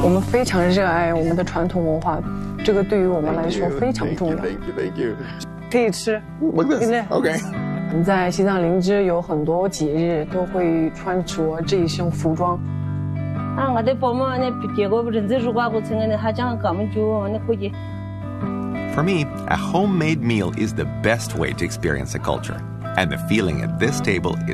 我们非常热爱我们的传统文化，这个对于我们来说非常重要。 Thank you. 可以吃， Look at this. Okay. 我们在西藏林芝有很多节日都会穿着这一身服装。 For me, a homemade meal is the best way to experience a culture. And the feeling at this table is